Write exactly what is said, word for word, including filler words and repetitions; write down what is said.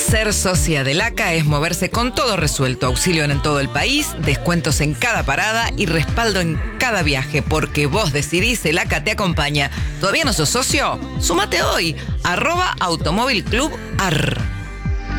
Ser socia del A C A es moverse con todo resuelto, auxilio en todo el país, descuentos en cada parada y respaldo en cada viaje, porque vos decidís, el A C A te acompaña. ¿Todavía no sos socio? ¡Súmate hoy! Arroba Automóvil Club A R.